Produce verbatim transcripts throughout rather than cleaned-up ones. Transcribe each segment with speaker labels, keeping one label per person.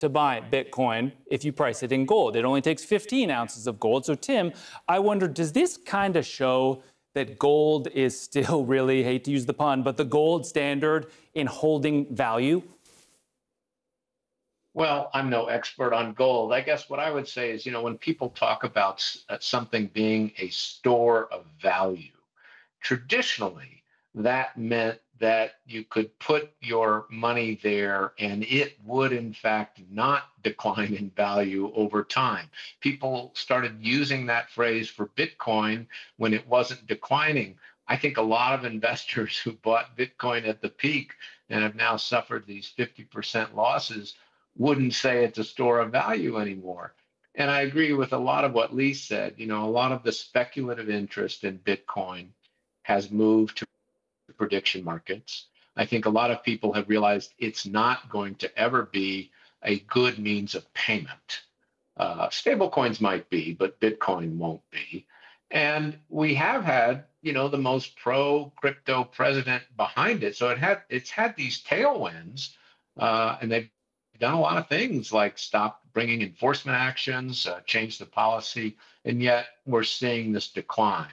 Speaker 1: to buy Bitcoin if you price it in gold. It only takes fifteen ounces of gold. So, Tim, I wonder, does this kind of show that gold is still really, hate to use the pun, but the gold standard in holding value?
Speaker 2: Well, I'm no expert on gold. I guess what I would say is, you know, when people talk about something being a store of value, traditionally that meant that you could put your money there and it would, in fact, not decline in value over time. People started using that phrase for Bitcoin when it wasn't declining. I think a lot of investors who bought Bitcoin at the peak and have now suffered these fifty percent losses wouldn't say it's a store of value anymore. And I agree with a lot of what Lee said. You know, a lot of the speculative interest in Bitcoin has moved to prediction markets. I think a lot of people have realized it's not going to ever be a good means of payment. Uh, stablecoins might be, but Bitcoin won't be. And we have had, you know, the most pro-crypto president behind it. So it had it's had these tailwinds, uh, and they've done a lot of things like stop bringing enforcement actions, uh, change the policy, and yet we're seeing this decline.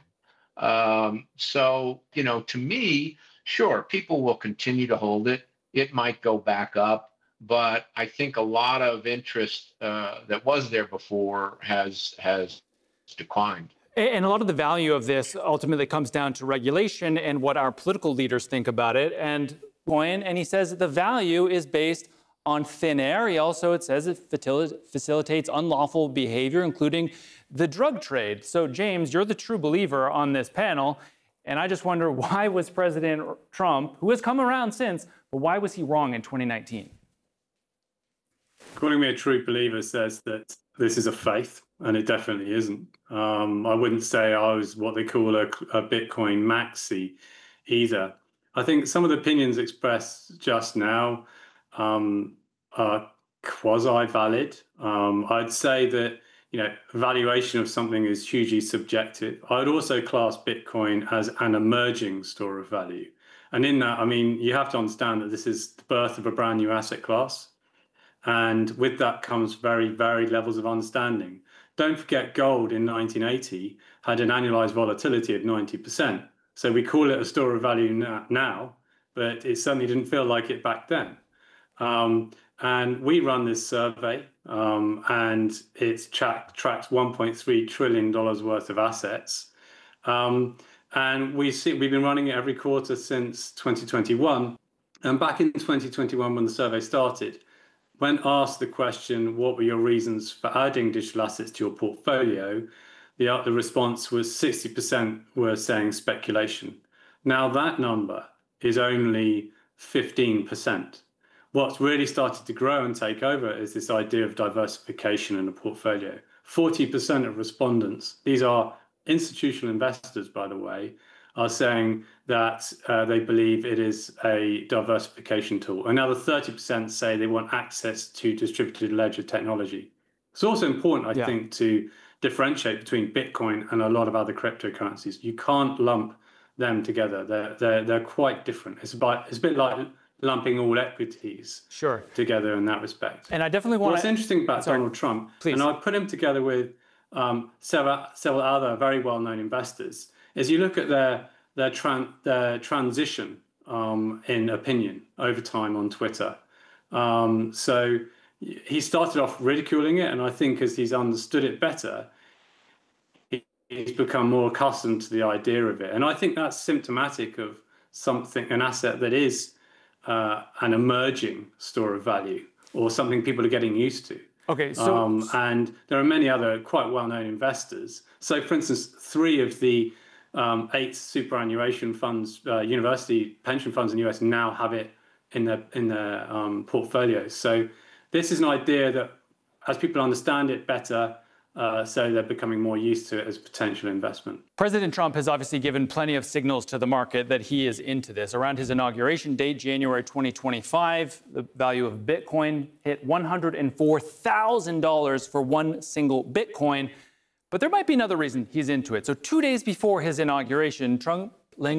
Speaker 2: Um, so, you know, to me, sure, people will continue to hold it. It might go back up, but I think a lot of interest uh, that was there before has has declined.
Speaker 1: And a lot of the value of this ultimately comes down to regulation and what our political leaders think about it. And and he says that the value is based on thin air. He also, it says it facilitates unlawful behavior, including the drug trade. So, James, you're the true believer on this panel. And I just wonder, why was President Trump, who has come around since, but why was he wrong in twenty nineteen?
Speaker 3: Calling me a true believer says that this is a faith, and it definitely isn't. Um, I wouldn't say I was what they call a, a Bitcoin maxi either. I think some of the opinions expressed just now um, are quasi-valid. Um, I'd say that, you know, valuation of something is hugely subjective. I'd also class Bitcoin as an emerging store of value. And in that, I mean, you have to understand that this is the birth of a brand new asset class. And with that comes very varied levels of understanding. Don't forget, gold in nineteen eighty had an annualized volatility of ninety percent. So we call it a store of value now, but it certainly didn't feel like it back then. Um, and we run this survey, um, and it tra- tracks one point three trillion dollars worth of assets. Um, and we see, we've been running it every quarter since twenty twenty-one. And back in twenty twenty-one, when the survey started, when asked the question, what were your reasons for adding digital assets to your portfolio, the, the response was sixty percent were saying speculation. Now that number is only fifteen percent. What's really started to grow and take over is this idea of diversification in a portfolio. forty percent of respondents, these are institutional investors, by the way, are saying that uh, they believe it is a diversification tool. Another thirty percent say they want access to distributed ledger technology. It's also important, I yeah. think, to differentiate between Bitcoin and a lot of other cryptocurrencies. You can't lump them together. They're, they're, they're quite different. It's, about, it's a bit like lumping all equities
Speaker 1: sure.
Speaker 3: together in that respect.
Speaker 1: And I definitely want
Speaker 3: What's
Speaker 1: to...
Speaker 3: interesting about
Speaker 1: Sorry.
Speaker 3: Donald Trump,
Speaker 1: Please.
Speaker 3: and I put him together with um, several, several other very well-known investors, is you look at their their, tran their transition um, in opinion over time on Twitter. Um, so he started off ridiculing it, and I think as he's understood it better, he, he's become more accustomed to the idea of it. And I think that's symptomatic of something, an asset that is uh, an emerging store of value, or something people are getting used to.
Speaker 1: Okay, so...
Speaker 3: Um, and there are many other quite well-known investors. So, for instance, three of the um, eight superannuation funds, uh, university pension funds in the U S now have it in their, in their um, portfolios. So this is an idea that, as people understand it better, uh, so they're becoming more used to it as potential investment.
Speaker 1: President Trump has obviously given plenty of signals to the market that he is into this. Around his inauguration date, January twenty twenty-five, the value of Bitcoin hit one hundred four thousand dollars for one single Bitcoin. But there might be another reason he's into it. So two days before his inauguration, Trump